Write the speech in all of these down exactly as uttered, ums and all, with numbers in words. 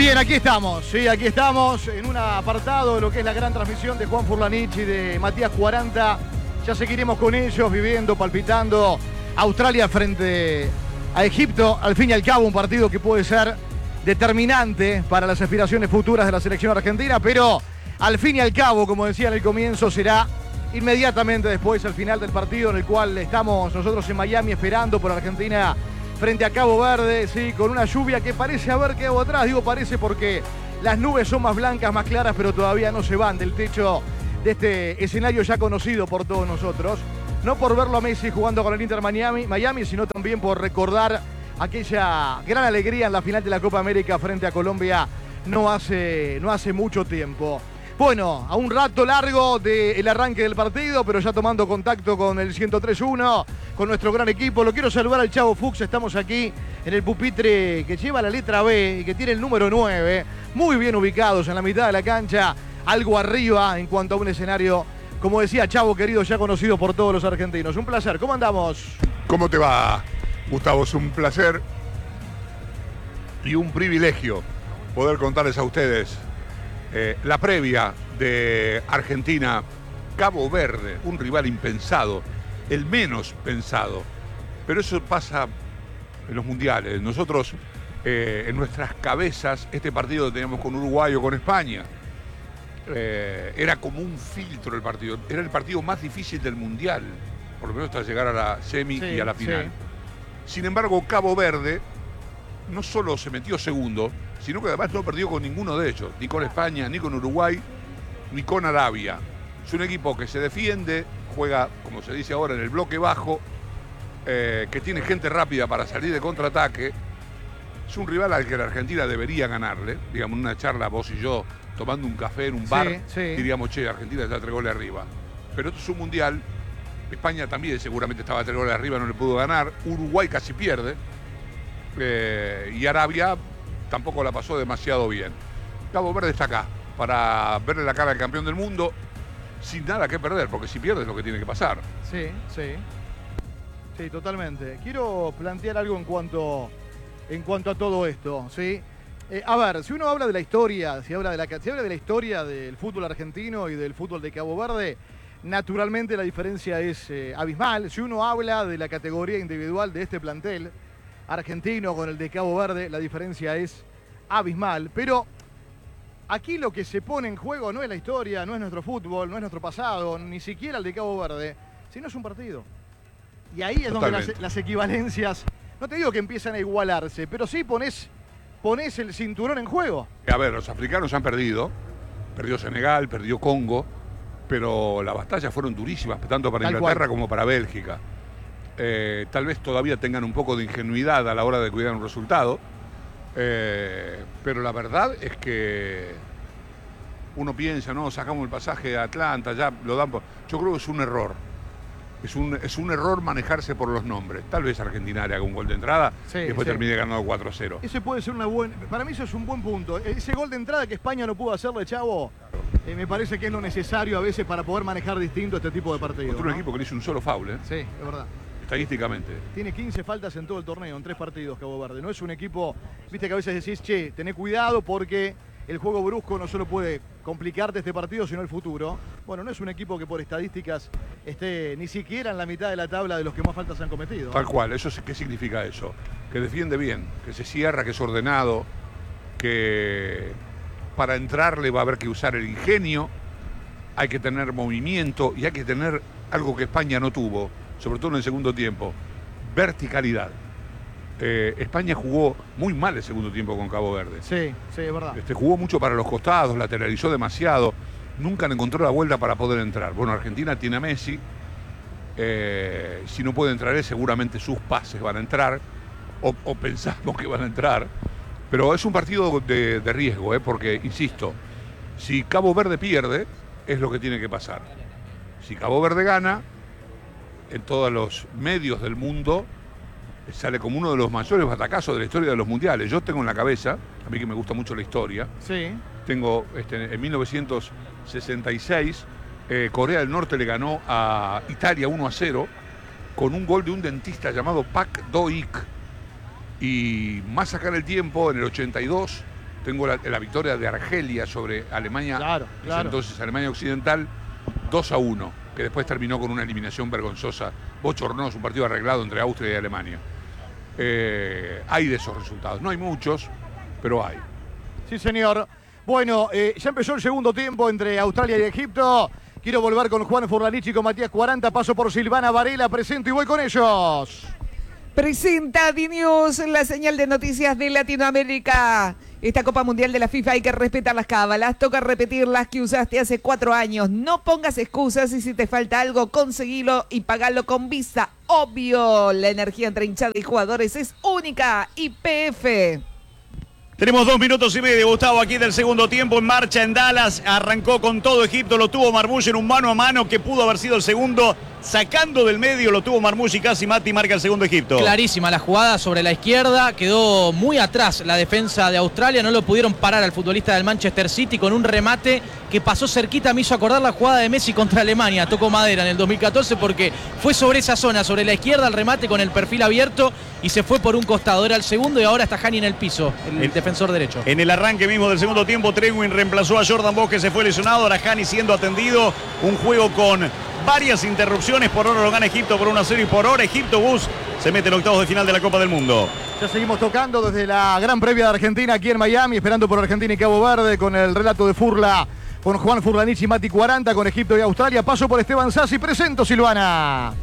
Bien, aquí estamos, sí, aquí estamos en un apartado de lo que es la gran transmisión de Juan Furlanich y de Matías cuarenta. Ya seguiremos con ellos, viviendo, palpitando. Australia frente a Egipto, al fin y al cabo un partido que puede ser determinante para las aspiraciones futuras de la selección argentina, pero al fin y al cabo, como decía en el comienzo, será inmediatamente después, al final del partido, en el cual estamos nosotros en Miami esperando por Argentina frente a Cabo Verde, sí, con una lluvia que parece haber quedado atrás. Digo parece porque las nubes son más blancas, más claras, pero todavía no se van del techo de este escenario ya conocido por todos nosotros. No por verlo a Messi jugando con el Inter Miami, Miami, sino también por recordar aquella gran alegría en la final de la Copa América frente a Colombia no hace, no hace mucho tiempo. Bueno, a un rato largo del arranque del partido, pero ya tomando contacto con el ciento tres uno, con nuestro gran equipo. Lo quiero saludar al Chavo Fuchs. Estamos aquí en el pupitre que lleva la letra B y que tiene el número nueve. Muy bien ubicados en la mitad de la cancha, algo arriba en cuanto a un escenario, como decía Chavo, querido, ya conocido por todos los argentinos. Un placer. ¿Cómo andamos? ¿Cómo te va, Gustavo? Es un placer y un privilegio poder contarles a ustedes Eh, la previa de Argentina-Cabo Verde, un rival impensado, el menos pensado. Pero eso pasa en los mundiales. Nosotros, eh, en nuestras cabezas, este partido que teníamos con Uruguay o con España, eh, era como un filtro el partido. Era el partido más difícil del mundial, por lo menos hasta llegar a la semi sí, y a la final. Sí. Sin embargo, Cabo Verde no solo se metió segundo, sino que además no perdió con ninguno de ellos, ni con España, ni con Uruguay, ni con Arabia. Es un equipo que se defiende, juega, como se dice ahora, en el bloque bajo, eh, que tiene gente rápida para salir de contraataque. Es un rival al que la Argentina debería ganarle. Digamos, en una charla, vos y yo, tomando un café en un bar, sí, sí. diríamos, che, Argentina está tres goles arriba. Pero esto es un mundial. España también seguramente estaba tres goles arriba, no le pudo ganar. Uruguay casi pierde. Eh, y Arabia tampoco la pasó demasiado bien. Cabo Verde está acá para verle la cara al campeón del mundo sin nada que perder, porque si pierde es lo que tiene que pasar. Sí, sí. Sí, totalmente. Quiero plantear algo en cuanto, en cuanto a todo esto, ¿sí? Eh, a ver, si uno habla de la historia, si habla de la, si habla de la historia del fútbol argentino y del fútbol de Cabo Verde, naturalmente la diferencia es eh, abismal. Si uno habla de la categoría individual de este plantel argentino con el de Cabo Verde, la diferencia es abismal. Pero aquí lo que se pone en juego no es la historia, no es nuestro fútbol, no es nuestro pasado, ni siquiera el de Cabo Verde, sino es un partido. Y ahí es Totalmente. donde las, las equivalencias, no te digo que empiezan a igualarse, pero sí pones, pones el cinturón en juego. A ver, los africanos han perdido, perdió Senegal, perdió Congo, pero las batallas fueron durísimas, tanto para Tal Inglaterra cual. como para Bélgica. Eh, tal vez todavía tengan un poco de ingenuidad a la hora de cuidar un resultado, eh, pero la verdad es que uno piensa, no, sacamos el pasaje de Atlanta, ya lo dan por... Yo creo que es un error, es un, es un error manejarse por los nombres. Tal vez Argentina le haga un gol de entrada sí, y después sí. termine ganando cuatro a cero. Ese puede ser una buena... Para mí eso es un buen punto. Ese gol de entrada que España no pudo hacerle, Chavo, eh, me parece que es lo necesario a veces para poder manejar distinto este tipo de partidos. Contra un ¿no? equipo que le hizo un solo foul, ¿eh? Sí, es verdad. Estadísticamente. Tiene quince faltas en todo el torneo, en tres partidos Cabo Verde. No es un equipo, viste que a veces decís, che, tené cuidado porque el juego brusco no solo puede complicarte este partido, sino el futuro. Bueno, no es un equipo que por estadísticas esté ni siquiera en la mitad de la tabla de los que más faltas han cometido. Tal cual, eso ¿qué significa eso? Que defiende bien, que se cierra, que es ordenado, que para entrarle va a haber que usar el ingenio, hay que tener movimiento y hay que tener algo que España no tuvo, sobre todo en el segundo tiempo, verticalidad. Eh, España jugó muy mal el segundo tiempo con Cabo Verde. Sí, sí, es verdad. Este, jugó mucho para los costados, lateralizó demasiado, nunca le encontró la vuelta para poder entrar. Bueno, Argentina tiene a Messi, eh, si no puede entrar él, seguramente sus pases van a entrar, o, o pensamos que van a entrar, pero es un partido de, de riesgo, eh, porque, insisto, si Cabo Verde pierde, es lo que tiene que pasar. Si Cabo Verde gana, en todos los medios del mundo sale como uno de los mayores batacazos de la historia de los mundiales. Yo tengo en la cabeza, a mí que me gusta mucho la historia, sí. tengo este, en mil novecientos sesenta y seis, eh, Corea del Norte le ganó a Italia uno a cero con un gol de un dentista llamado Pak Do-ik. Y más sacar el tiempo, en el ochenta y dos, Tengo la, la victoria de Argelia sobre Alemania, claro, claro. entonces Alemania Occidental, dos a uno, que después terminó con una eliminación vergonzosa, bochornosa, un partido arreglado entre Austria y Alemania. Eh, hay de esos resultados, no hay muchos, pero hay. Sí, señor. Bueno, eh, ya empezó el segundo tiempo entre Australia y Egipto. Quiero volver con Juan Furlanich y con Matías cuarenta. Paso por Silvana Varela, presento y voy con ellos. Presenta D-News, la señal de noticias de Latinoamérica. Esta Copa Mundial de la FIFA hay que respetar las cábalas. Toca repetir las que usaste hace cuatro años. No pongas excusas y si te falta algo, conseguilo y pagalo con Visa. Obvio, la energía entre hinchada y jugadores es única. Y P F. Tenemos dos minutos y medio, Gustavo, aquí del segundo tiempo en marcha en Dallas. Arrancó con todo Egipto, lo tuvo Marmoush en un mano a mano que pudo haber sido el segundo. Sacando del medio lo tuvo Marmoush y casi Mati marca el segundo Egipto. Clarísima la jugada sobre la izquierda, quedó muy atrás la defensa de Australia, no lo pudieron parar al futbolista del Manchester City con un remate que pasó cerquita, me hizo acordar la jugada de Messi contra Alemania, tocó madera en el dos mil catorce porque fue sobre esa zona, sobre la izquierda el remate con el perfil abierto y se fue por un costado, era el segundo y ahora está Hani en el piso, el, el defensor derecho. En el arranque mismo del segundo tiempo, Trewin reemplazó a Jordan Bosch que se fue lesionado, ahora Hani siendo atendido, un juego con varias interrupciones, por ahora lo gana Egipto por uno a cero y por ahora Egipto Bus se mete en octavos de final de la Copa del Mundo. Ya seguimos tocando desde la gran previa de Argentina aquí en Miami, esperando por Argentina y Cabo Verde con el relato de Furla, con Juan Furlanich y Mati cuarenta, con Egipto y Australia. Paso por Esteban Sassi, presento Silvana.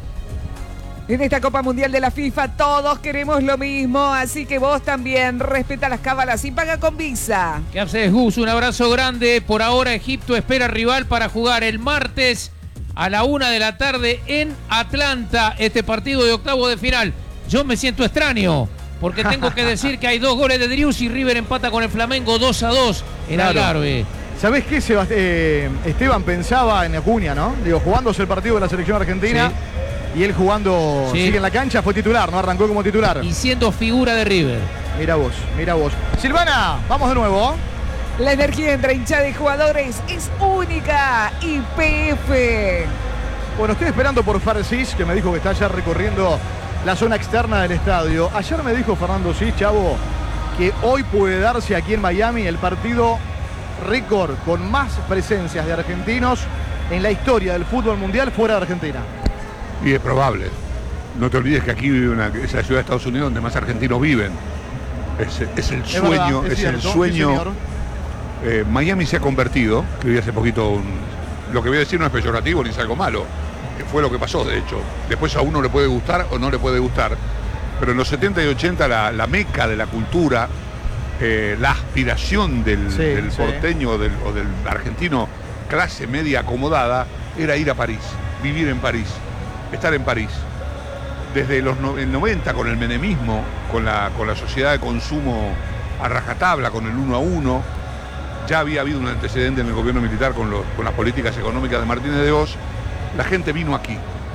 En esta Copa Mundial de la FIFA todos queremos lo mismo, así que vos también respeta las cábalas y paga con Visa. ¿Qué haces, Gus? Un abrazo grande. Por ahora Egipto espera rival para jugar el martes a la una de la tarde en Atlanta, este partido de octavo de final. Yo me siento extraño, porque tengo que decir que hay dos goles de Driussi y River empata con el Flamengo dos a dos en Claro. Algarve. ¿Sabés qué, Sebast- eh, Esteban pensaba en Acuña, ¿no? Digo, jugándose el partido de la selección argentina y él jugando, Sí. sigue en la cancha, fue titular, ¿no? Arrancó como titular. Y siendo figura de River. Mira vos, mira vos. Silvana, vamos de nuevo. La energía entre hinchada y jugadores es única. Y P F. Bueno, estoy esperando por Farsis, que me dijo que está ya recorriendo la zona externa del estadio. Ayer me dijo Fernando Cis, Chavo, que hoy puede darse aquí en Miami el partido récord con más presencias de argentinos en la historia del fútbol mundial fuera de Argentina. Y es probable. No te olvides que aquí vive una, es la ciudad de Estados Unidos donde más argentinos viven. Es, es el Es sueño, verdad, es es, cierto, el sí, sueño. señor. Eh, Miami se ha convertido, que vi hace poquito, un, lo que voy a decir no es peyorativo ni es algo malo, que fue lo que pasó de hecho. Después a uno le puede gustar o no le puede gustar, pero en los setenta y ochenta la, la meca de la cultura, eh, la aspiración del, Sí, del sí. porteño del, o del argentino clase media acomodada era ir a París, vivir en París, estar en París. Desde los no, el noventa con el menemismo, con la, con la sociedad de consumo a rajatabla, con el uno a uno, ya había habido un antecedente en el gobierno militar con, los, con las políticas económicas de Martínez de Hoz, la gente vino aquí.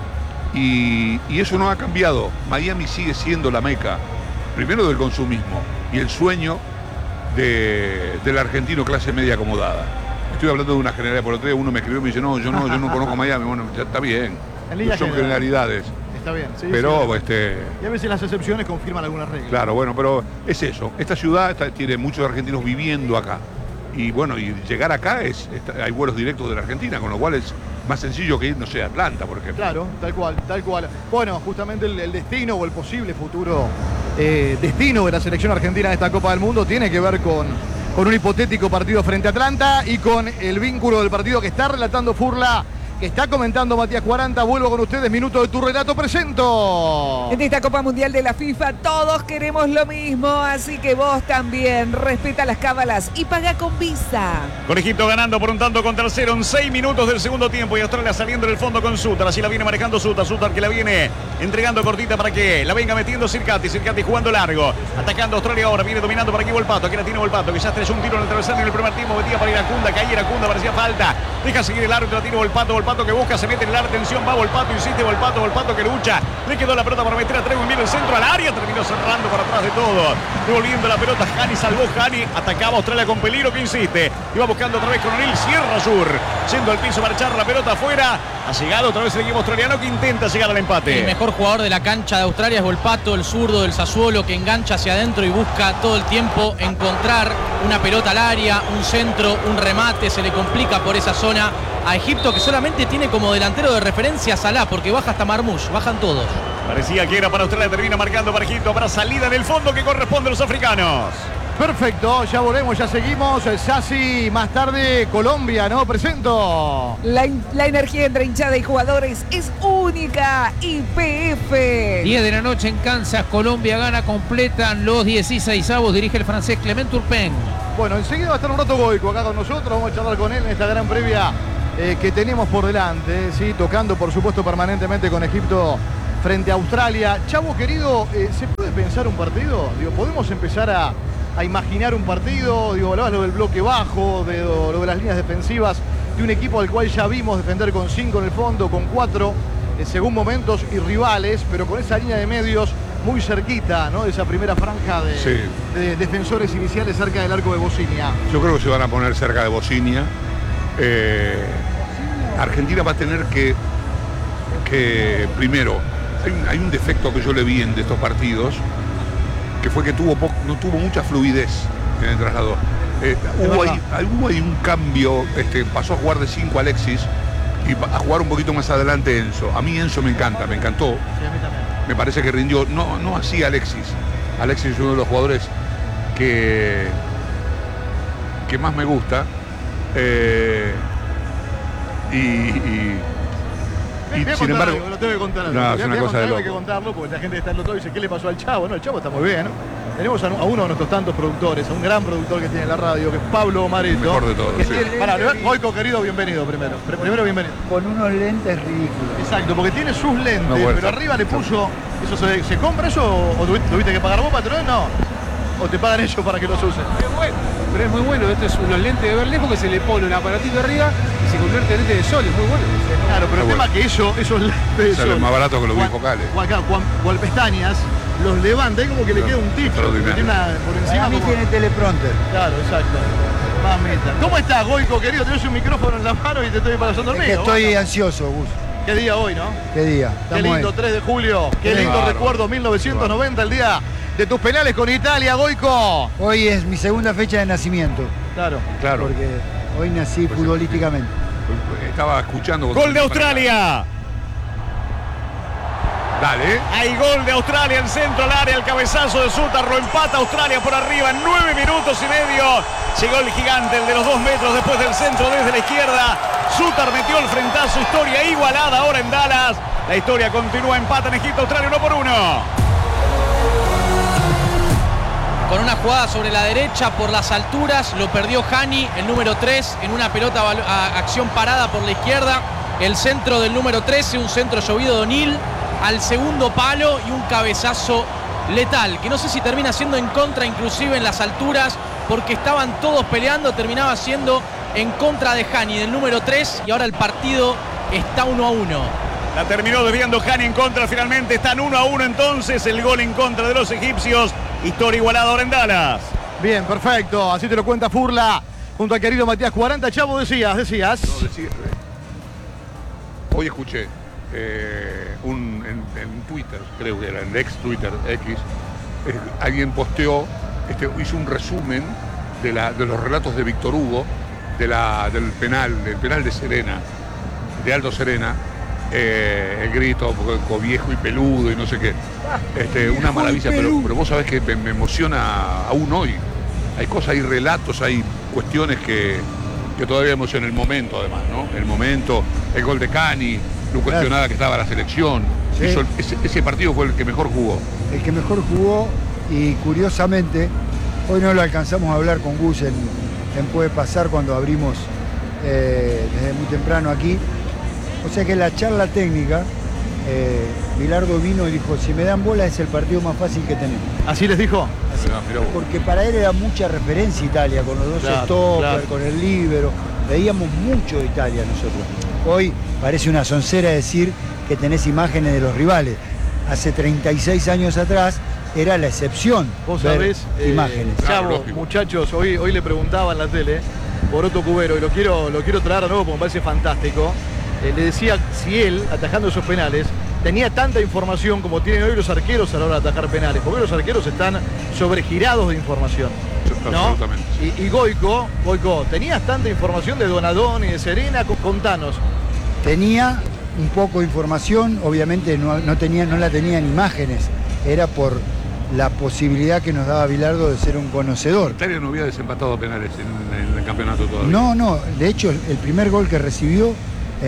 Y, y eso no ha cambiado. Miami sigue siendo la meca, primero del consumismo y el sueño de, del argentino clase media acomodada. Estoy hablando de una generalidad, por otro día uno me escribió y me dice, no, yo no, yo no conozco Miami. Bueno, ya está bien, En líneas son generales. generalidades. Está bien, sí. Pero, sí. este, Y a veces las excepciones confirman algunas reglas. claro, bueno, pero es eso. Esta ciudad está- tiene muchos argentinos viviendo acá. Y bueno, y llegar acá es, está- hay vuelos directos de la Argentina, con lo cual es más sencillo que ir, no sé, a Atlanta, por ejemplo. Claro, tal cual, tal cual. Bueno, justamente el, el destino o el posible futuro eh, destino de la selección argentina en esta Copa del Mundo tiene que ver con, con un hipotético partido frente a Atlanta y con el vínculo del partido que está relatando Furla, que está comentando Matías cuarenta. Vuelvo con ustedes, minuto de tu relato, presento. En esta Copa Mundial de la FIFA todos queremos lo mismo, así que vos también respeta las cábalas y paga con Visa. Con Egipto ganando por un tanto contra cero en seis minutos del segundo tiempo y Australia saliendo del fondo con Sutar. Así la viene manejando Sutar. Sutar que la viene entregando cortita para que la venga metiendo Circati. Circati jugando largo. Atacando Australia ahora. Viene dominando por aquí Volpato. Aquí la tiene Volpato que ya estrelló un tiro en el travesaño en el primer tiempo. Metía para Iracunda. Caía Iracunda. Parecía falta. Deja seguir el árbitro. La tiene Volpato. Volpato Volpato que busca, se mete en la retención, va Volpato, insiste Volpato, Volpato que lucha, le quedó la pelota para meter a Trego, envía el centro al área, terminó cerrando por atrás de todo, devolviendo la pelota, Hani salvó, Hani atacaba a Australia con peligro que insiste, iba buscando otra vez con O'Neill, cierra Sur, yendo al piso para echar la pelota afuera, ha llegado otra vez el equipo australiano que intenta llegar al empate. El mejor jugador de la cancha de Australia es Volpato, el zurdo del Sassuolo, que engancha hacia adentro y busca todo el tiempo encontrar una pelota al área, un centro, un remate, se le complica por esa zona a Egipto, que solamente tiene como delantero de referencia a Salah, porque baja hasta Marmoush, bajan todos. Parecía que era para Australia, termina marcando para Egipto, para salida en el fondo que corresponde a los africanos. Perfecto, ya volvemos, ya seguimos. Sassi, más tarde Colombia, ¿no? Presento. La, la energía entre hinchada y jugadores es única. Y P F. diez de la noche en Kansas, Colombia gana, completan los dieciseisavos, dirige el francés Clement Turpin. Bueno, enseguida va a estar un rato Goico acá con nosotros, vamos a charlar con él en esta gran previa eh, que tenemos por delante, ¿sí? Tocando por supuesto permanentemente con Egipto frente a Australia. Chavo querido, eh, ¿se puede pensar un partido? Digo, ¿podemos empezar a, a imaginar un partido? Digo, hablabas lo del bloque bajo, de lo, lo de las líneas defensivas, de un equipo al cual ya vimos defender con cinco en el fondo, con cuatro eh, según momentos y rivales, pero con esa línea de medios muy cerquita, ¿no? De esa primera franja de, Sí. de defensores iniciales cerca del arco de Bocinia. Yo creo que se van a poner cerca de Bocinia. Eh, Argentina va a tener que, que primero, hay un, hay un defecto que yo le vi en de estos partidos, que fue que tuvo po- no tuvo mucha fluidez en el traslado. Eh, hubo, ahí, hubo ahí un cambio, este, pasó a jugar de cinco Alexis y a jugar un poquito más adelante Enzo. A mí Enzo me encanta, me encantó. Sí, a mí también. Me parece que rindió, no, no así Alexis. Alexis es uno de los jugadores que, que más me gusta. Eh, y, y, y Voy a sin contar embargo, algo, lo tengo que contar algo. no, es Voy a- una voy a cosa contar de algo, hay que loco. contarlo porque la gente está en lo todo y dice, ¿qué le pasó al Chavo? No, el Chavo está muy bien, ¿no? Tenemos a, a uno de nuestros tantos productores, a un gran productor que tiene la radio, que es Pablo Marito. El mejor de todos, que sí. tiene- Pará, Goico, querido, bienvenido primero. Pr- Primero, bienvenido. Con unos lentes ridículos. Exacto, porque tiene sus lentes, No puede pero ser. arriba le puso... ¿Eso se, se compra eso o tuviste, tuviste que pagar vos, patrón? No. ¿O te pagan ellos para que los usen? Es bueno, pero es muy bueno. Esto es unos lentes de ver lejos que se le pone un aparatito arriba y se convierte en lente de sol. Es muy bueno. Claro, pero el Ah, tema bueno. que eso, esos lentes de Sale sol, más barato que los cuan- bifocales. cuan- claro, cuan- cual pestañas, los levanta y como que le Claro, queda un ticho. extraordinario. Tiene una por encima A mí como- tiene teleprompter. Claro, exacto. Mamita. ¿Cómo estás, Goico, querido? Tenés un micrófono en la mano y te estoy pasando el Es que mío. estoy Vos. ansioso, Gus. Qué día hoy, ¿no? ¿Qué día? Qué Estamos lindo, en- tres de julio. Qué Tres. lindo Bárbaro. recuerdo, mil novecientos noventa, el día de tus penales con Italia, Goico. Hoy es mi segunda fecha de nacimiento. Claro. Claro, Porque hoy nací Pues, futbolísticamente. estaba escuchando. Gol de Australia. Dale. Hay gol de Australia, el centro al área, el cabezazo de Sutar, lo empata Australia por arriba en nueve minutos y medio. Llegó el gigante, el de los dos metros después del centro desde la izquierda. Sutar metió el frentazo, historia igualada ahora en Dallas. La historia continúa, empata en Egipto, Australia uno por uno. Con una jugada sobre la derecha por las alturas, lo perdió Hani, el número tres, en una pelota a, a acción parada por la izquierda. El centro del número trece, un centro llovido de O'Neill al segundo palo y un cabezazo letal, que no sé si termina siendo en contra inclusive en las alturas, porque estaban todos peleando, terminaba siendo en contra de Hani, del número tres, y ahora el partido está uno a uno. La terminó desviando Hani en contra, finalmente están uno a uno entonces, el gol en contra de los egipcios. Historia igualada ahora en Dallas. Bien, perfecto. Así te lo cuenta Furla junto al querido Matías cuarenta. Chavo, decías, decías. No, decir, eh, hoy escuché eh, un, en, en Twitter, creo que era en ex Twitter X, eh, alguien posteó, este, hizo un resumen de, la, de los relatos de Víctor Hugo de la, del penal, del penal de Serena, de Aldo Serena. Eh, el grito poco viejo y peludo y no sé qué, este, una maravilla, pero, pero vos sabés que me, me emociona aún hoy. Hay cosas, hay relatos, hay cuestiones que, que todavía emocionan el momento, además, ¿no? El momento, el gol de Cani, lo cuestionada que estaba la selección. Sí. Hizo el- ese, ese partido fue el que mejor jugó. El que mejor jugó y curiosamente, hoy no lo alcanzamos a hablar con Gus en, en Puede Pasar cuando abrimos eh, desde muy temprano aquí. O sea que en la charla técnica, eh, Bilardo vino y dijo, si me dan bola es el partido más fácil que tenemos. Así les dijo. Así, Mirá, mirá vos. porque para él era mucha referencia Italia, con los dos Claro, stoppers, claro. con el líbero. Veíamos mucho de Italia nosotros. Hoy parece una soncera decir que tenés imágenes de los rivales. Hace treinta y seis años atrás era la excepción. Vos ver sabés, eh, imágenes. Chavo, muchachos, hoy, hoy le preguntaba en la tele por Otto Cubero, y lo quiero, lo quiero traer de nuevo porque me parece fantástico. Eh, le decía si él, atajando esos penales, tenía tanta información como tienen hoy los arqueros a la hora de atajar penales, porque los arqueros están sobregirados de información, ¿no? Absolutamente. Y, y Goico, Goico, ¿tenías tanta información de Donadón y de Serena? Contanos. Tenía un poco de información, obviamente no, no, tenía, no la tenía en imágenes, era por la posibilidad que nos daba Bilardo de ser un conocedor. Italia no había desempatado penales en, en el campeonato todavía. No, no, de hecho el primer gol que recibió en,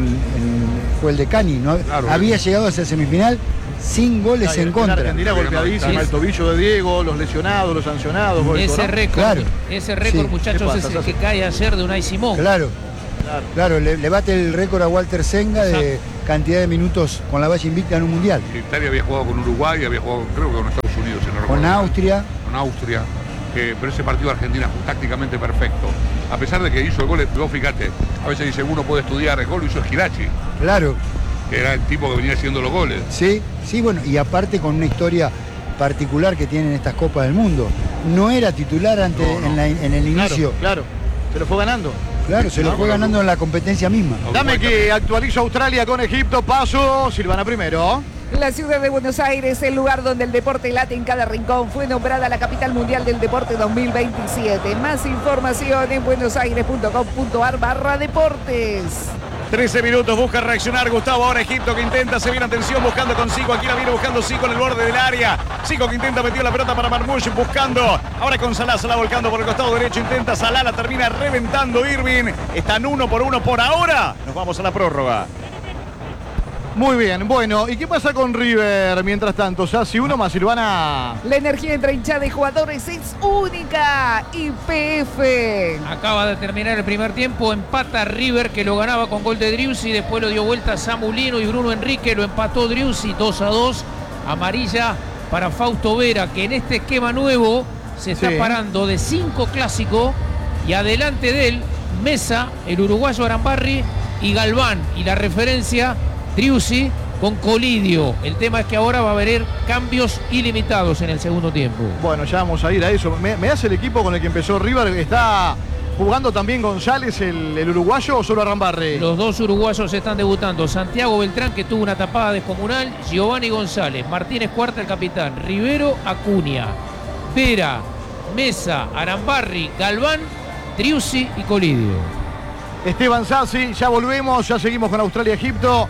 en, fue el de Cani, ¿no? Claro, había bien. llegado a esa semifinal sin goles Claro, en contra. Argentina golpeadísima, Sí. el tobillo de Diego, los lesionados, los sancionados. Goico, Ese ¿no? récord, Claro. ese récord, Sí. muchachos, ¿Qué pasa, es el Sassi? que cae ayer de Unai Simón. Claro, Claro. claro, le, le bate el récord a Walter Senga de cantidad de minutos con la valla invicta en un mundial. Italia había jugado con Uruguay, había jugado creo que con Estados Unidos, si no Con recuerdo. Austria. Con Austria. Eh, pero ese partido de Argentina fue tácticamente perfecto. A pesar de que hizo el gol, vos fíjate, a veces dice uno puede estudiar, el gol lo hizo Esquilachi, Claro, que era el tipo que venía haciendo los goles. sí, sí, bueno, y aparte con una historia particular que tienen estas Copas del Mundo. No era titular antes No, no. En, la- en el inicio. Claro, claro. Se lo fue ganando. Claro, se lo No, fue no, ganando no. en la competencia misma. Dame que actualizo Australia con Egipto. Paso, Silvana primero. La ciudad de Buenos Aires, el lugar donde el deporte late en cada rincón, fue nombrada la capital mundial del deporte dos mil veintisiete. Más información en buenosaires.com.ar barra deportes. trece minutos, busca reaccionar Gustavo. Ahora Egipto que intenta, se viene atención buscando con Zico. Aquí la viene buscando Zico en el borde del área. Zico que intenta meter la pelota para Marmoush buscando. Ahora con Salah, Salah volcando por el costado derecho. Intenta Salah, la termina reventando Irving. Están uno por uno por ahora. Nos vamos a la prórroga. Muy bien, bueno, ¿y qué pasa con River mientras tanto? Sassi, uno más, Silvana. La energía entre hinchada y jugadores es única. Y P F. Acaba de terminar el primer tiempo, empata River que lo ganaba con gol de Driussi, después lo dio vuelta Samulino y Bruno Enrique, lo empató Driussi dos a dos, amarilla para Fausto Vera, que en este esquema nuevo se está Sí. parando de cinco clásicos y adelante de él Mesa, el uruguayo Arambarri y Galván, y la referencia Driussi con Colidio. El tema es que ahora va a haber cambios ilimitados en el segundo tiempo. Bueno, ya vamos a ir a eso. ¿Me, me hace el equipo con el que empezó River? ¿Está jugando también González, el, el uruguayo, o solo Arambarri? Los dos uruguayos están debutando. Santiago Beltrán, que tuvo una tapada descomunal. Giovanni González. Martínez Cuarta, el capitán. Rivero, Acuña. Vera, Mesa, Arambarri, Galván, Driussi y Colidio. Esteban Sassi, ya volvemos, ya seguimos con Australia-Egipto.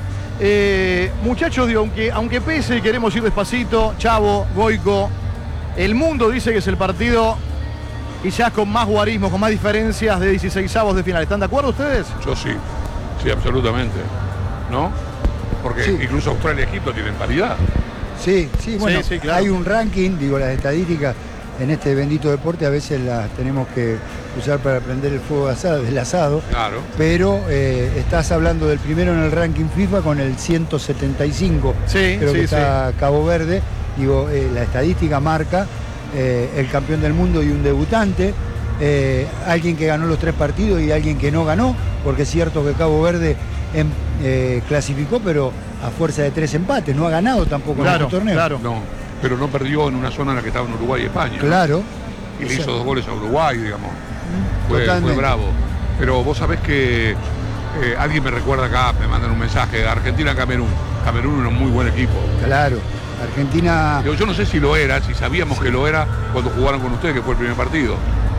Eh, muchachos, digo, aunque, aunque pese y queremos ir despacito, Chavo, Goico, el mundo dice que es el partido quizás con más guarismo, con más diferencias de dieciseisavos de final. ¿Están de acuerdo ustedes? Yo sí, sí, absolutamente. ¿No? Porque Sí. incluso Australia y Egipto tienen paridad. Sí, sí, bueno, Sí, sí, claro. hay un ranking, digo, las estadísticas en este bendito deporte a veces las tenemos que usar para prender el fuego asado, del asado, Claro. pero eh, estás hablando del primero en el ranking FIFA con el ciento setenta y cinco, Sí, creo sí, que está Cabo Verde, digo, eh, la estadística marca eh, el campeón del mundo y un debutante, eh, alguien que ganó los tres partidos y alguien que no ganó, porque es cierto que Cabo Verde em, eh, clasificó, pero a fuerza de tres empates, no ha ganado tampoco Claro, en este torneo. claro. No, pero no perdió en una zona en la que estaban Uruguay y España. ¿no? Claro. Y le Eso- hizo dos goles a Uruguay, digamos. Fue, fue Totalmente. bravo. Pero vos sabés que eh, alguien me recuerda acá, me mandan un mensaje, Argentina-Camerún. Camerún era un muy buen equipo. Claro, Argentina, Yo, yo no sé si lo era, si sabíamos que lo era cuando jugaron con ustedes, que fue el primer partido.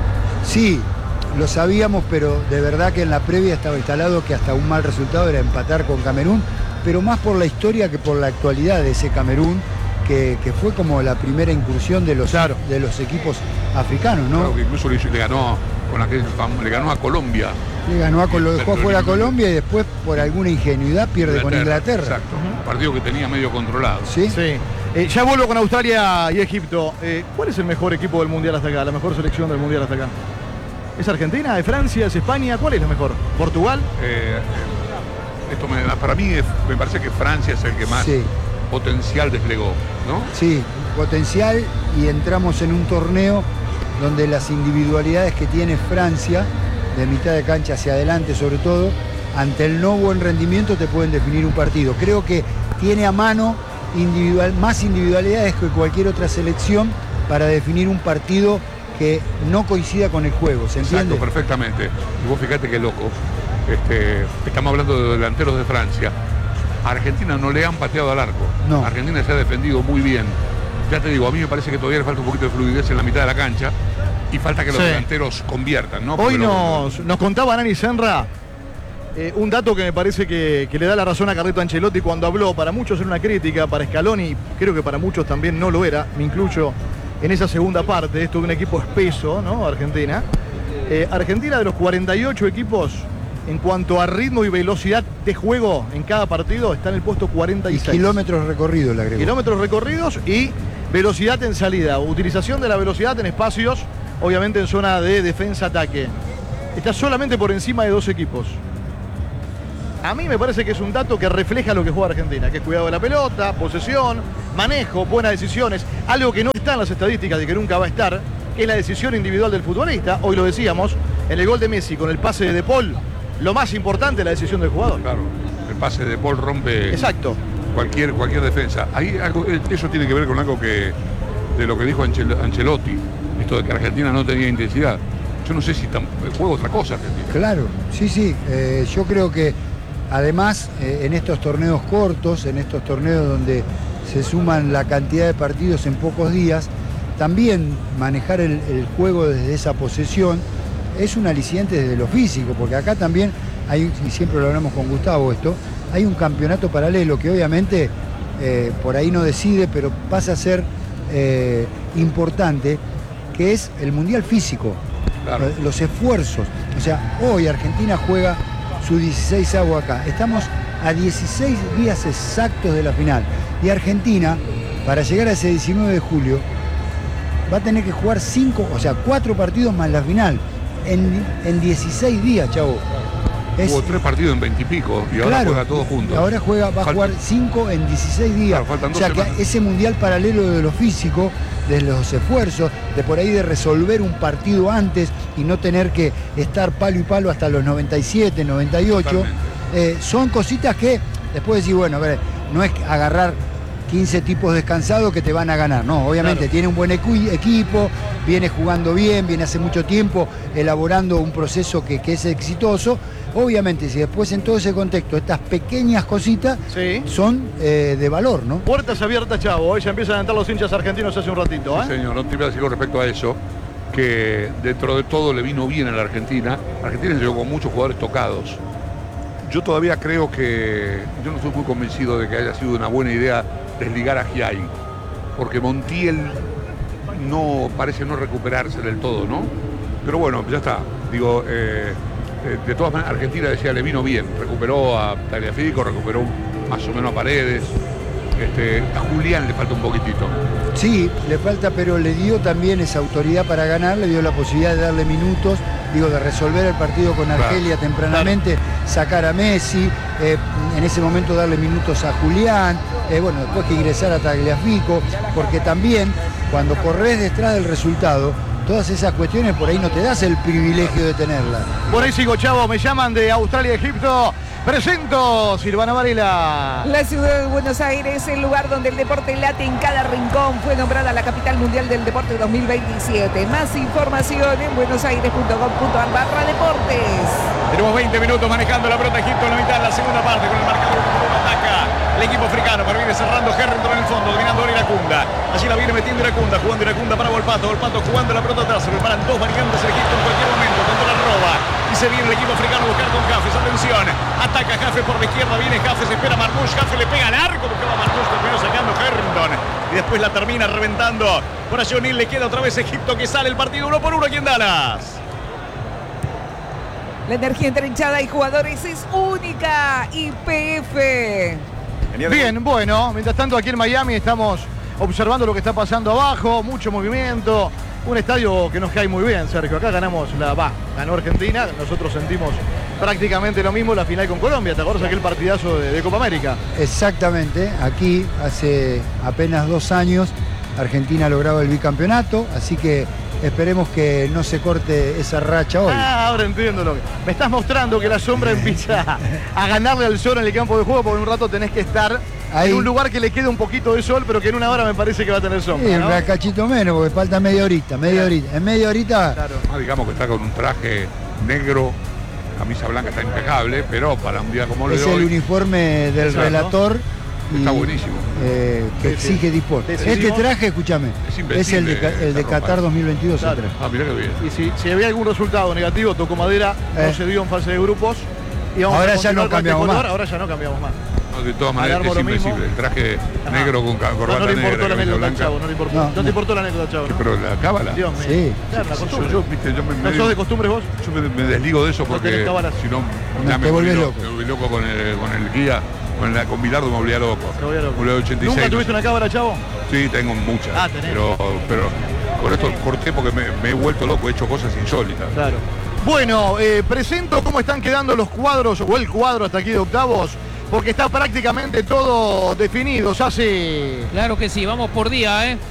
sí, lo sabíamos, pero de verdad que en la previa estaba instalado que hasta un mal resultado era empatar con Camerún, pero más por la historia que por la actualidad de ese Camerún, que, que fue como la primera incursión de los, Claro. de los equipos africanos, ¿no? Claro, que incluso le, hizo- le ganó con aquel fam- le ganó a Colombia. Le ganó a Col- lo dejó Pero afuera a no- Colombia y después por alguna ingenuidad pierde con Inglaterra. Exacto. Un partido que tenía medio controlado. ¿Sí? Sí. Eh, ya vuelvo con Australia y Egipto. Eh, ¿Cuál es el mejor equipo del Mundial hasta acá? La mejor selección del Mundial hasta acá. ¿Es Argentina? ¿Es Francia? ¿Es España? ¿Cuál es la mejor? ¿Portugal? Eh, eh, esto me- para mí es- me parece que Francia es el que más Sí. potencial desplegó, ¿no? Sí, potencial, y entramos en un torneo donde las individualidades que tiene Francia, de mitad de cancha hacia adelante sobre todo, ante el no buen rendimiento te pueden definir un partido. Creo que tiene a mano individual, más individualidades que cualquier otra selección para definir un partido que no coincida con el juego, ¿se entiende? Exacto, perfectamente. Y vos fíjate qué loco. Este, estamos hablando de delanteros de Francia. A Argentina no le han pateado al arco. No. Argentina se ha defendido muy bien. Ya te digo, a mí me parece que todavía le falta un poquito de fluidez en la mitad de la cancha y falta que los Sí. delanteros conviertan, ¿no? Hoy Porque nos, nos contaba Nani Senra eh, un dato que me parece que, que le da la razón a Carleto Ancelotti cuando habló. Para muchos era una crítica, para Scaloni creo que para muchos también no lo era, me incluyo en esa segunda parte. Esto de un equipo espeso, ¿no? Argentina. Eh, Argentina, de los cuarenta y ocho equipos, en cuanto a ritmo y velocidad de juego en cada partido, está en el puesto cuarenta y Y seis. kilómetros recorridos, le agrego. Kilómetros recorridos y velocidad en salida. Utilización de la velocidad en espacios, obviamente en zona de defensa-ataque. Está solamente por encima de dos equipos. A mí me parece que es un dato que refleja lo que juega Argentina, que es cuidado de la pelota, posesión, manejo, buenas decisiones. Algo que no está en las estadísticas y que nunca va a estar, que es la decisión individual del futbolista. Hoy lo decíamos, en el gol de Messi con el pase de De Paul, lo más importante es la decisión del jugador. Claro, el pase de Paul rompe Exacto. cualquier, cualquier defensa. Ahí algo, eso tiene que ver con algo que de lo que dijo Ancel- Ancelotti, esto de que Argentina no tenía intensidad. Yo no sé si tam- juega otra cosa Argentina. Claro, sí, sí. Eh, yo creo que además eh, en estos torneos cortos, en estos torneos donde se suman la cantidad de partidos en pocos días, también manejar el, el juego desde esa posesión es un aliciente desde lo físico, porque acá también hay, y siempre lo hablamos con Gustavo esto, hay un campeonato paralelo que obviamente eh, por ahí no decide, pero pasa a ser eh, importante, que es el Mundial Físico. Claro. Los esfuerzos. O sea, hoy Argentina juega su dieciseisavo acá. Estamos a dieciséis días exactos de la final. Y Argentina, para llegar a ese diecinueve de julio, va a tener que jugar cinco, o sea, cuatro partidos más la final. En, en dieciséis días, chavo. Es, Hubo tres partidos en veinte y pico y ahora claro, juega todos juntos. Ahora juega, va a Falta- jugar cinco en dieciséis días. Claro, faltan o dos sea que semanas. ese mundial paralelo de lo físico, de los esfuerzos, de por ahí de resolver un partido antes y no tener que estar palo y palo hasta los noventa y siete, noventa y ocho, eh, son cositas que después decís, bueno, a ver, no es agarrar quince tipos descansados que te van a ganar, no, obviamente Claro. tiene un buen equi- equipo, viene jugando bien, viene hace mucho tiempo elaborando un proceso que, que es exitoso. Obviamente, si después en todo ese contexto estas pequeñas cositas Sí. son eh, de valor, ¿no? Puertas abiertas, Chavo. Hoy ya empiezan a entrar los hinchas argentinos hace un ratito, ¿eh? Sí, señor, no te iba a decir con respecto a eso, que dentro de todo le vino bien a la Argentina. Argentina llegó con muchos jugadores tocados. Yo todavía creo que, yo no estoy muy convencido de que haya sido una buena idea desligar a Giai, porque Montiel no parece no recuperarse del todo, ¿no? Pero bueno, ya está. Digo, eh, eh, de todas maneras, Argentina decía, le vino bien. Recuperó a Tagliafico, recuperó más o menos a Paredes. Este, a Julián le falta un poquitito. Sí, le falta, pero le dio también esa autoridad para ganar, le dio la posibilidad de darle minutos, digo, de resolver el partido con Argelia Claro. tempranamente, sacar a Messi, eh, en ese momento darle minutos a Julián, eh, bueno, después que ingresar a Tagliafico, porque también cuando corres detrás del resultado, todas esas cuestiones por ahí no te das el privilegio de tenerlas. Por ahí sigo, Chavo. Me llaman de Australia, Egipto. Presento, Silvana Varela. La ciudad de Buenos Aires, el lugar donde el deporte late en cada rincón, fue nombrada la capital mundial del deporte dos mil veintisiete. Más información en buenosaires punto com punto ar barra deportes. Tenemos veinte minutos manejando la pelota Egipto en la mitad de la segunda parte con el marcador como ataca el equipo africano, pero viene cerrando Herrington en el fondo, dominando ahora Iracunda. Allí la viene metiendo Iracunda, jugando Iracunda para Volpato, Volpato jugando la pelota atrás, se preparan dos variantes el Egipto en cualquier momento, contra la roba. Y se viene el equipo africano a buscar con Jafes, atención, ataca Jafes por la izquierda, viene Jafes, espera Marmoush, Jafes le pega al arco, buscaba Marmoush, terminó sacando Herrington. Y después la termina reventando. Por allí O'Neal, le queda otra vez Egipto que sale el partido uno por uno aquí en Dallas. La energía entre hinchada y jugadores es única. Y P F. Bien, bueno, mientras tanto aquí en Miami estamos observando lo que está pasando abajo, mucho movimiento, un estadio que nos cae muy bien, Sergio. Acá ganamos la va, ganó Argentina, nosotros sentimos prácticamente lo mismo la final con Colombia, ¿te acuerdas aquel partidazo de, de Copa América? Exactamente, aquí hace apenas dos años Argentina lograba el bicampeonato, así que esperemos que no se corte esa racha hoy. Ah, ahora entiendo lo que... Me estás mostrando que la sombra empieza a ganarle al sol en el campo de juego, porque en un rato tenés que estar ahí, en un lugar que le quede un poquito de sol, pero que en una hora me parece que va a tener sombra, sí, ¿no? un cachito menos, porque falta media horita, media claro. horita. En media horita... Claro. Ah, digamos que está con un traje negro, camisa blanca está impecable, pero para un día como lo de hoy... Es el uniforme del Exacto. relator... Está buenísimo. Eh, que sí, exige sí. Disport. Este traje, escúchame, es, es el de, el de Qatar dos mil veintidós. Claro. Ah, mirá qué bien. Y si, si había algún resultado negativo, tocó madera, eh. no se dio en fase de grupos. Y vamos ahora a ya no cambiamos color, más. Ahora ya no cambiamos más. No, de todas maneras es invencible. El traje Ajá. negro con corbata no, no le importó negra, la anécdota, blanca. Chavo, no le importó. No, no, no te importó la anécdota, Chavo. ¿No? Pero la cábala. Dios mío. Sí. Claro, la costumbre. Yo, yo, viste, yo me, ¿No me, sos de costumbres vos? Yo me, me desligo de eso porque no si no, no ya te me volvés loco. loco. Me volví loco con el, con el guía. Con, la, con Bilardo me volvía loco. loco. ochenta y seis, ¿Nunca tuviste una cámara, Chavo? Sí, tengo muchas. Ah, tenés. Pero, pero con esto corté porque me, me he vuelto loco, he hecho cosas insólitas. Claro. Bueno, eh, presento cómo están quedando los cuadros, o el cuadro hasta aquí de octavos, porque está prácticamente todo definido, ya se... Claro que sí, vamos por día, ¿eh?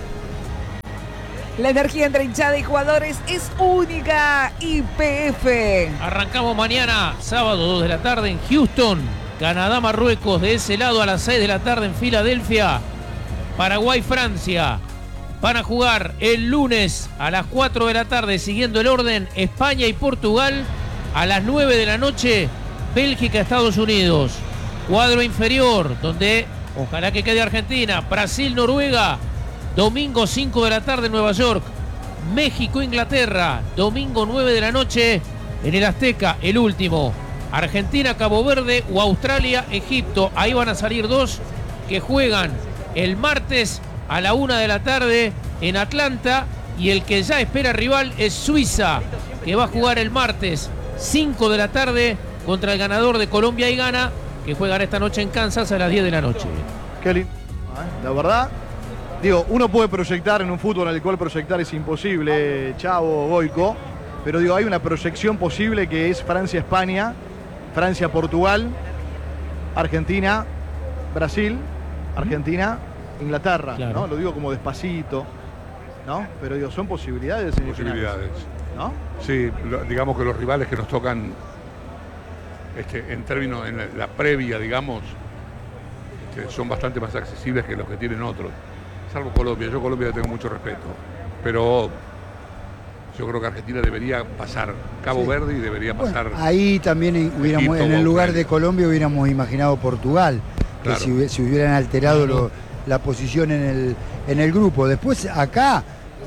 La energía entre hinchada y jugadores es única. Y P F. Arrancamos mañana, sábado dos de la tarde en Houston. Canadá, Marruecos, de ese lado a las seis de la tarde en Filadelfia. Paraguay, Francia. Van a jugar el lunes a las cuatro de la tarde, siguiendo el orden, España y Portugal. A las nueve de la noche, Bélgica, Estados Unidos. Cuadro inferior, donde ojalá que quede Argentina. Brasil, Noruega. Domingo cinco de la tarde en Nueva York. México, Inglaterra. Domingo nueve de la noche en el Azteca, el último. Argentina, Cabo Verde o Australia, Egipto. Ahí van a salir dos que juegan el martes a la una de la tarde en Atlanta. Y el que ya espera rival es Suiza, que va a jugar el martes cinco de la tarde contra el ganador de Colombia y Ghana, que juegan esta noche en Kansas a las diez de la noche. Qué lindo. La verdad, digo, uno puede proyectar en un fútbol en el cual proyectar es imposible, Chavo, Goico, pero digo, hay una proyección posible que es Francia-España, Francia-Portugal, Argentina, Brasil, Argentina, Inglaterra, claro. ¿no? Lo digo como despacito, ¿no? Pero digo, son posibilidades. Posibilidades. ¿No? Sí, lo, digamos que los rivales que nos tocan este, en términos, en la, la previa, digamos, este, son bastante más accesibles que los que tienen otros. Salvo Colombia, yo Colombia le tengo mucho respeto, pero yo creo que Argentina debería pasar Cabo sí. Verde y debería pasar... Bueno, ahí también hubiéramos, Egipto, en el lugar de Colombia hubiéramos imaginado Portugal, claro. que si, si hubieran alterado lo, la posición en el, en el grupo. Después acá,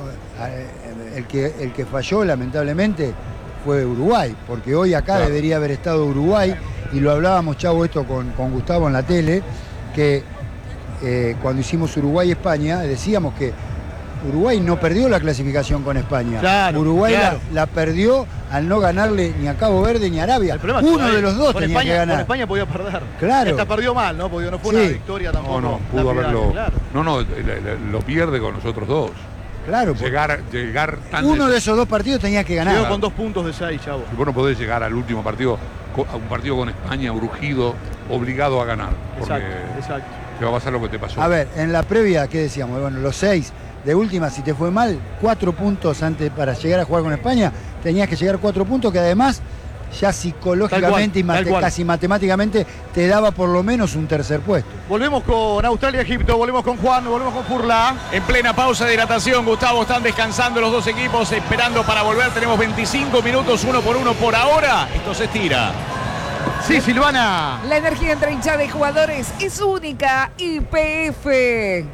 el que, el que falló lamentablemente fue Uruguay, porque hoy acá claro. debería haber estado Uruguay, y lo hablábamos, Chavo, esto con, con Gustavo en la tele, que eh, cuando hicimos Uruguay-España decíamos que Uruguay no perdió la clasificación con España. Claro, Uruguay claro. La, la perdió al no ganarle ni a Cabo Verde ni a Arabia. Uno de los dos tenía España, que ganar. Con España podía perder. Claro. Esta perdió mal, ¿no? Porque no fue sí. una victoria tampoco. No, no, pudo haberlo. Claro. No, no, lo pierde con nosotros dos. Claro. Llegar, llegar tan Uno de esos dos partidos tenía que ganar. Llegó con dos puntos de seis, Chavo. Y vos no podés llegar al último partido, a un partido con España urgido, obligado a ganar. Porque exacto, exacto. te va a pasar lo que te pasó. A ver, en la previa, ¿qué decíamos? Bueno, los seis. De última, si te fue mal, cuatro puntos antes para llegar a jugar con España, tenías que llegar cuatro puntos que además ya psicológicamente cual, y mate, casi matemáticamente te daba por lo menos un tercer puesto. Volvemos con Australia-Egipto, volvemos con Juan, volvemos con Furla. En plena pausa de hidratación, Gustavo, están descansando los dos equipos, esperando para volver. Tenemos veinticinco minutos, uno por uno por ahora. Esto se estira. Sí, Silvana. La energía entre hinchada y jugadores es única. Y P F.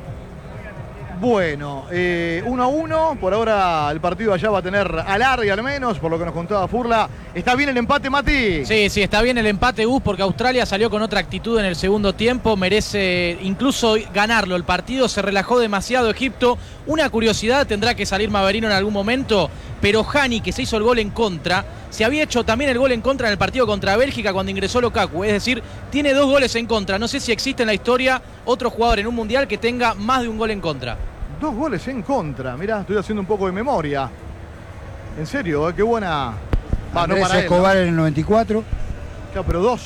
Bueno, eh, uno a uno, por ahora el partido allá va a tener alargue al menos, por lo que nos contaba Furla. ¿Está bien el empate, Mati? Sí, sí, está bien el empate, Gus, porque Australia salió con otra actitud en el segundo tiempo, merece incluso ganarlo. El partido se relajó demasiado Egipto. Una curiosidad, tendrá que salir Maverino en algún momento, pero Hani, que se hizo el gol en contra, se había hecho también el gol en contra en el partido contra Bélgica cuando ingresó Lukaku, es decir, tiene dos goles en contra. No sé si existe en la historia otro jugador en un mundial que tenga más de un gol en contra. Dos goles en contra, mirá, estoy haciendo un poco de memoria. En serio, ¿eh? Qué buena. Va, no para Escobar él, ¿no? En el noventa y cuatro. Claro, pero dos.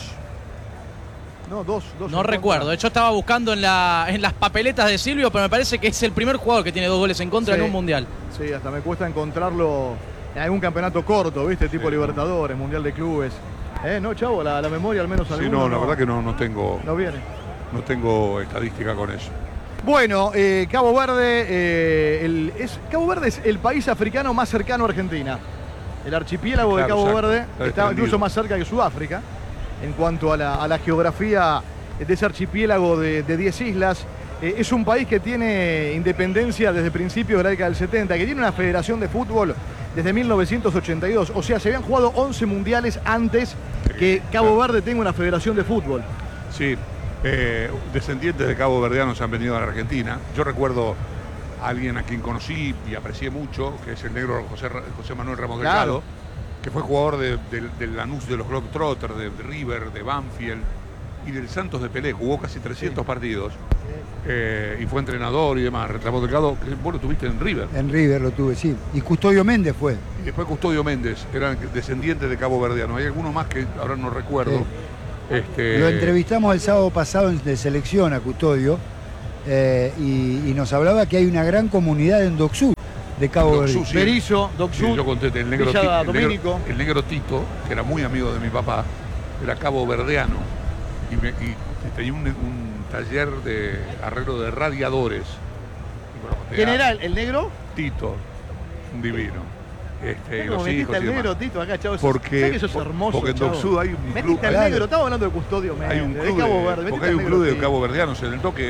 No, dos, dos. No recuerdo, contra. Yo estaba buscando en, la, en las papeletas de Silvio, pero me parece que es el primer jugador que tiene dos goles en contra sí. en un mundial. Sí, hasta me cuesta encontrarlo en algún campeonato corto, ¿viste? Tipo Sí, Libertadores, Mundial de Clubes. Eh, no, chavo, la, la memoria al menos Sí, alguno, no, la verdad que no, no tengo, no viene. no tengo estadística con eso. Bueno, eh, Cabo Verde, eh, el, es, Cabo Verde es el país africano más cercano a Argentina. El archipiélago de Claro, Cabo exacto. Verde Está está extendido. incluso más cerca que Sudáfrica en cuanto a la, a la geografía de ese archipiélago de diez islas. Eh, es un país que tiene independencia desde principios de la década del setenta, que tiene una federación de fútbol desde mil novecientos ochenta y dos. O sea, se habían jugado once mundiales antes que Cabo Verde tenga una federación de fútbol. Sí, eh, descendientes de Cabo Verdeanos han venido a la Argentina. Yo recuerdo a alguien a quien conocí y aprecié mucho, que es el negro José, José Manuel Ramos Claro. Delgado, que fue jugador de, de, del Lanús de los Globetrotters, de, de River, de Banfield y del Santos de Pelé. Jugó casi trescientos Sí. partidos eh, y fue entrenador y demás. Ramos Delgado, que vos lo tuviste en River. En River lo tuve, sí. Y Custodio Méndez fue. Y después Custodio Méndez, eran descendientes de Cabo Verdeano. Hay algunos más que ahora no recuerdo. Sí. Este, Lo entrevistamos el sábado pasado en- de selección a Custodio eh, y, y nos hablaba que hay una gran comunidad en Docsud de Cabo Docsud, Verde. sí. Berizo, Doc Sí, Sud, yo conté, el negro, Villa Ti- el, Domínico. negro, el negro Tito, que era muy amigo de mi papá, era cabo verdeano y, me- y tenía un, un taller de arreglo de radiadores. Y bueno, ¿Quién tenía era el, el negro? Tito, un divino. Este, y ¿Cómo los metiste hijos al y demás. negro, Tito, acá, chavo? Porque- ¿Sabés que eso es por- hermoso, porque en chavo? Doc Sud hay un club- Metiste al Claro. negro, estamos hablando de Custodio Méndez, Hay un de club Cabo de, Verde. metiste porque hay al un negro club de Tito. cabo verdeanos en el toque.